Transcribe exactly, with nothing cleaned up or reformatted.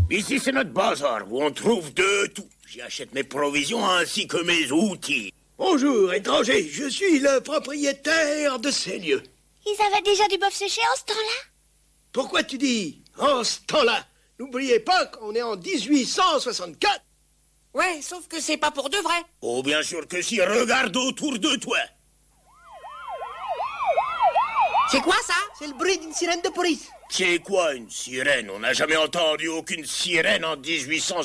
Ici, c'est notre bazar, où on trouve de tout. J'y achète mes provisions ainsi que mes outils. Bonjour, étranger. Je suis le propriétaire de ces lieux. Ils avaient déjà du bœuf séché en ce temps-là? Pourquoi tu dis « en ce temps-là » ? N'oubliez pas qu'on est en dix-huit cent soixante-quatre. Ouais, sauf que c'est pas pour de vrai. Oh, bien sûr que si. Regarde autour de toi. C'est quoi ça? C'est le bruit d'une sirène de police. C'est quoi une sirène? On n'a jamais entendu aucune sirène en dix-huit cent